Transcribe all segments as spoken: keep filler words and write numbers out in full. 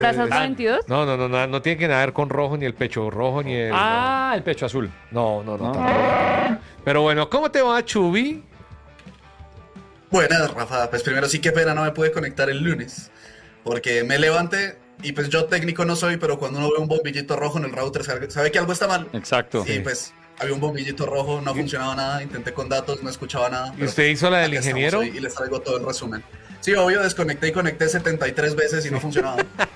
¿La salsa veintidós? No, no, no, no, no tiene que nada ver con rojo, ni el pecho rojo, ni el... Ah, el pecho azul. No, no, no. No. tampoco. Pero bueno, ¿cómo te va, Chubi? Buenas, Rafa. Pues primero sí, qué pena, no me pude conectar el lunes. Porque me levanté y pues yo técnico no soy, pero cuando uno ve un bombillito rojo en el router, sabe sabe que algo está mal. Exacto. Y pues había un bombillito rojo, no funcionaba nada, intenté con datos, no escuchaba nada. ¿Y usted hizo la del acá estamos ingeniero? hoy y les traigo todo el resumen. Sí, obvio, desconecté y conecté setenta y tres veces y no funcionaba.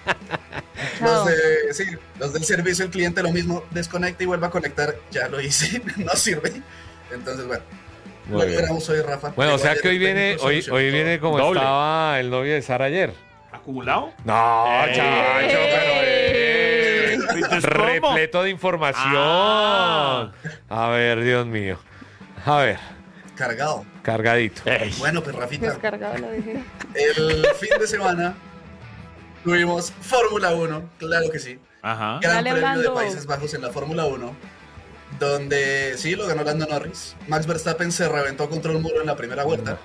Los, de, sí, los del servicio al cliente lo mismo, desconecta y vuelve a conectar, ya lo hice, no sirve. Entonces, bueno, Muy lo bien. esperamos hoy, Rafa. Bueno, o Llegó sea ayer que hoy el viene, técnico, hoy, solucionó hoy todo. viene como Doble. estaba el novio de Sara ayer. ¿Acumulado? No, ¡Ey! chacho, pero eh, Entonces, ¿cómo? repleto de información. Ah. A ver, Dios mío. A ver, Cargado. cargadito. Ey. Bueno, pues Rafita, Descargado lo dije. el fin de semana tuvimos Fórmula uno, claro que sí. Ajá. Gran Dale, Premio de Orlando. Países Bajos en la Fórmula uno, donde sí, lo ganó Lando Norris. Max Verstappen se reventó contra un muro en la primera vuelta.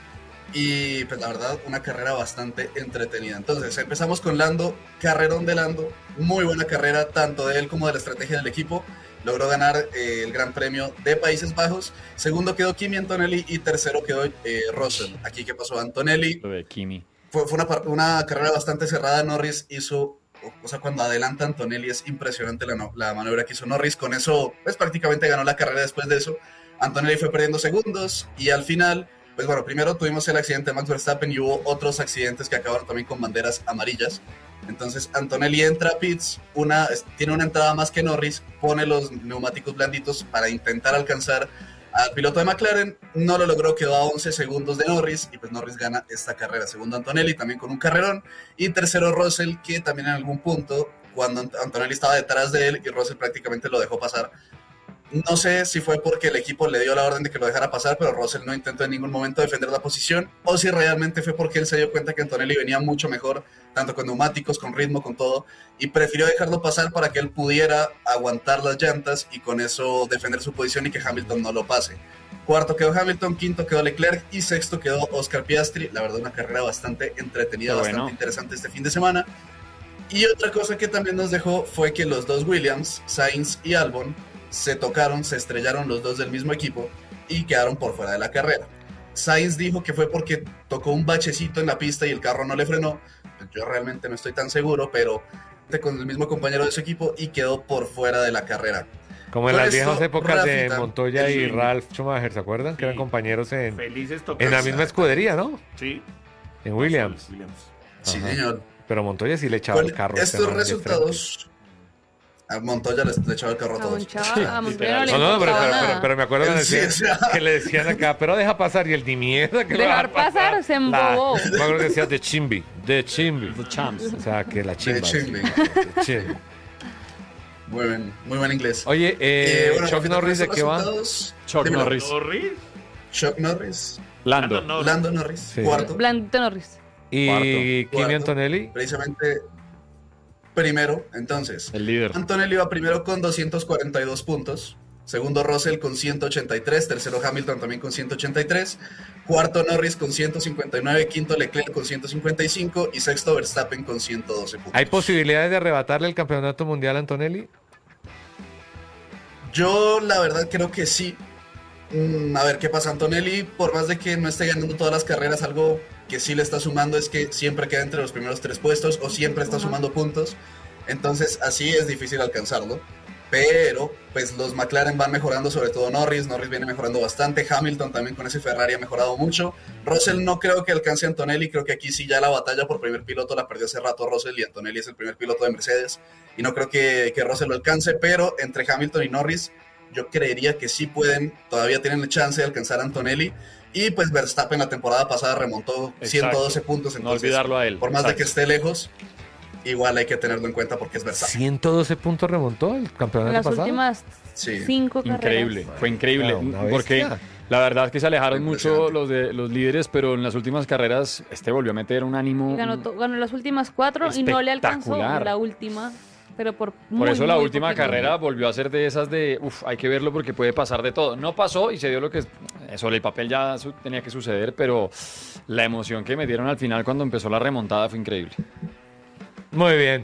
Y pues la verdad, una carrera bastante entretenida. Entonces, empezamos con Lando, carrerón de Lando, muy buena carrera, tanto de él como de la estrategia del equipo. Logró ganar eh, el Gran Premio de Países Bajos. Segundo quedó Kimi Antonelli y tercero quedó eh, Russell. Aquí, ¿qué pasó? Antonelli Lo de Kimi. fue, fue una, par- una carrera bastante cerrada. Norris hizo, o, o sea, cuando adelanta Antonelli es impresionante la, no- la maniobra que hizo Norris. Con eso, pues prácticamente ganó la carrera después de eso. Antonelli fue perdiendo segundos y al final, pues bueno, primero tuvimos el accidente de Max Verstappen y hubo otros accidentes que acabaron también con banderas amarillas. Entonces Antonelli entra a pits, una, tiene una entrada más que Norris, pone los neumáticos blanditos para intentar alcanzar al piloto de McLaren, no lo logró, quedó a once segundos de Norris y pues Norris gana esta carrera. Segundo Antonelli, también con un carrerón, y tercero Russell, que también en algún punto, cuando Ant- Antonelli estaba detrás de él y Russell prácticamente lo dejó pasar. No sé si fue porque el equipo le dio la orden de que lo dejara pasar, pero Russell no intentó en ningún momento defender la posición, o si realmente fue porque él se dio cuenta que Antonelli venía mucho mejor, tanto con neumáticos, con ritmo, con todo, y prefirió dejarlo pasar para que él pudiera aguantar las llantas y con eso defender su posición y que Hamilton no lo pase. Cuarto quedó Hamilton, quinto quedó Leclerc y sexto quedó Oscar Piastri. La verdad, una carrera bastante entretenida, Qué bastante bueno. interesante este fin de semana. Y otra cosa que también nos dejó fue que los dos Williams, Sainz y Albon, se tocaron, se estrellaron los dos del mismo equipo y quedaron por fuera de la carrera. Sainz dijo que fue porque tocó un bachecito en la pista y el carro no le frenó. Pues yo realmente no estoy tan seguro, pero con el mismo compañero de su equipo y quedó por fuera de la carrera. Como en Con las esto, viejas épocas de Rafita, Montoya y el- Ralph Schumacher, ¿se acuerdan? Que eran Sí. compañeros en, Felices en la misma escudería, ¿no? Sí. En Williams. Williams. Sí, Ajá. señor. Pero Montoya sí le echaba Con el carro. a este estos man de frente. resultados, a Montoya les le echaba el carro a A todos. Monchava- a Montoya no le No, no, pero, importaba pero, nada. pero- pero me acuerdo que, le Sí, decían, o sea. que le decían acá, pero deja pasar, y el ni mierda que lo va a Dejar pasar, se embobó. La- me acuerdo que decía de chimbi, de chimbi. The Champs. O sea, que la chimba. De chimbi. de chimbi. Muy buen, muy buen inglés. Oye, eh, Eh, bueno, Chuck Rafita, Norris, ¿de con qué va? estos resultados, Chuck dímelo. Norris. Norris. Chuck Norris, Lando. Lando Norris. Lando Norris, Sí. cuarto, Blandito Norris. Y Cuarto. Kimi Cuarto. Antonelli. precisamente primero. Entonces, El líder. Antonelli va primero con doscientos cuarenta y dos puntos. Segundo Russell con ciento ochenta y tres. Tercero Hamilton también con ciento ochenta y tres. Cuarto Norris con ciento cincuenta y nueve. Quinto Leclerc con ciento cincuenta y cinco. Y sexto Verstappen con ciento doce puntos. ¿Hay posibilidades de arrebatarle el campeonato mundial a Antonelli? Yo la verdad creo que sí. Mm, a ver qué pasa. Antonelli, por más de que no esté ganando todas las carreras, algo que sí le está sumando es que siempre queda entre los primeros tres puestos o siempre está Ajá. sumando puntos. Entonces así es difícil alcanzarlo. Pero pues los McLaren van mejorando, sobre todo Norris. Norris viene mejorando bastante. Hamilton también con ese Ferrari ha mejorado mucho. Russell no creo que alcance a Antonelli. Creo que aquí sí ya la batalla por primer piloto la perdió hace rato Russell y Antonelli es el primer piloto de Mercedes. Y no creo que, que Russell lo alcance, pero entre Hamilton y Norris yo creería que sí pueden, todavía tienen la chance de alcanzar a Antonelli. Y pues Verstappen la temporada pasada remontó ciento doce puntos. No Entonces, olvidarlo a él. por más de Exacto. que esté lejos, igual hay que tenerlo en cuenta porque es Verstappen. ciento doce puntos remontó el En campeonato las pasado. últimas Sí. cinco carreras. Increíble, fue increíble. Claro, una Porque bestia. la verdad es que se alejaron Fue mucho impresionante. los de los líderes, pero en las últimas carreras este volvió a meter un ánimo. Y ganó, to- ganó las últimas cuatro y no le alcanzó Espectacular. la última. Pero por Por muy, eso la muy última poquito. carrera volvió a ser de esas de, uff, hay que verlo porque puede pasar de todo. No pasó y se dio lo que, sobre el papel ya su- tenía que suceder, pero la emoción que me dieron al final cuando empezó la remontada fue increíble. Muy bien.